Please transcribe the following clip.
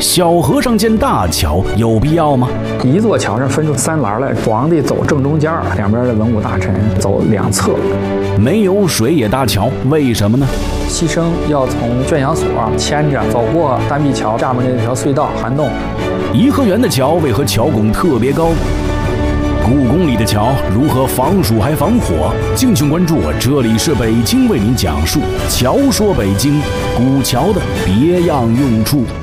小和尚建大桥有必要吗？ 一座桥上分出3栏来，皇帝走正中间，两边的文武大臣走2侧。 没有水野大桥，为什么呢？ 牺牲要从圈养所牵着走过单壁桥，下面那条隧道涵洞。 颐和园的桥为何桥拱特别高？故宫里的桥如何防暑还防火？敬请关注，这里是北京为您讲述《桥说北京》，古桥的别样用处。